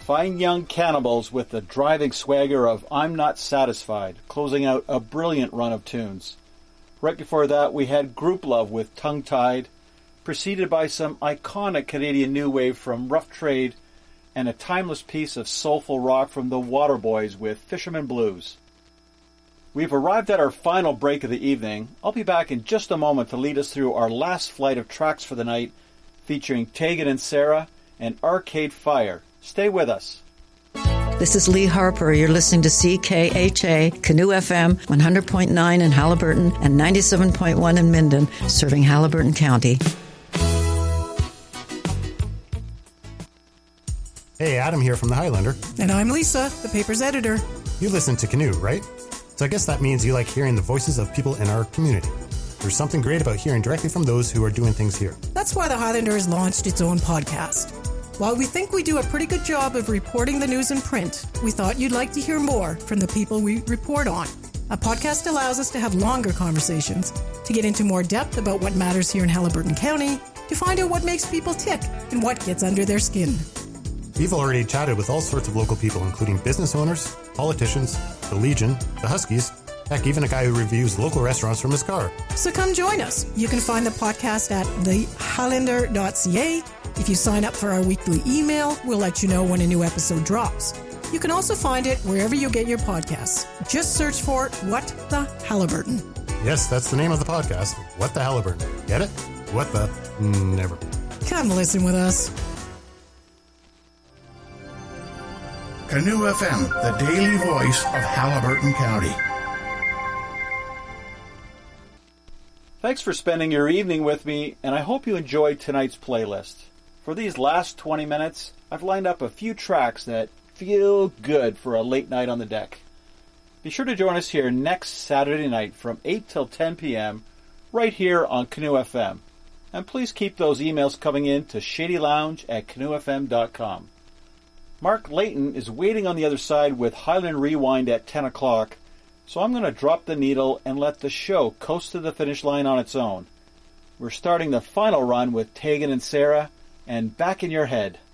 Fine Young Cannibals with the driving swagger of I'm Not Satisfied, closing out a brilliant run of tunes. Right before that, we had Group Love with Tongue Tied, preceded by some iconic Canadian new wave from Rough Trade and a timeless piece of soulful rock from the Waterboys with Fisherman Blues. We've arrived at our final break of the evening. I'll be back in just a moment to lead us through our last flight of tracks for the night, featuring Tegan and Sara and Arcade Fire. Stay with us. This is Lee Harper. You're listening to CKHA, Canoe FM, 100.9 in Haliburton and 97.1 in Minden, serving Haliburton County. Hey, Adam here from the Highlander. And I'm Lisa, the paper's editor. You listen to Canoe, right? So I guess that means you like hearing the voices of people in our community. There's something great about hearing directly from those who are doing things here. That's why the Highlander has launched its own podcast. While we think we do a pretty good job of reporting the news in print, we thought you'd like to hear more from the people we report on. A podcast allows us to have longer conversations, to get into more depth about what matters here in Haliburton County, to find out what makes people tick and what gets under their skin. We've already chatted with all sorts of local people, including business owners, politicians, the Legion, the Huskies, heck, even a guy who reviews local restaurants from his car. So come join us. You can find the podcast at thehighlander.ca. If you sign up for our weekly email, we'll let you know when a new episode drops. You can also find it wherever you get your podcasts. Just search for What the Haliburton. Yes, that's the name of the podcast, What the Haliburton. Get it? What the? Never. Come listen with us. Canoe FM, the daily voice of Haliburton County. Thanks for spending your evening with me, and I hope you enjoyed tonight's playlist. For these last 20 minutes, I've lined up a few tracks that feel good for a late night on the deck. Be sure to join us here next Saturday night from 8 till 10 p.m. right here on Canoe FM. And please keep those emails coming in to shadylounge@canoefm.com. Mark Layton is waiting on the other side with Highland Rewind at 10 o'clock, so I'm going to drop the needle and let the show coast to the finish line on its own. We're starting the final run with Tegan and Sara and Back in Your Head.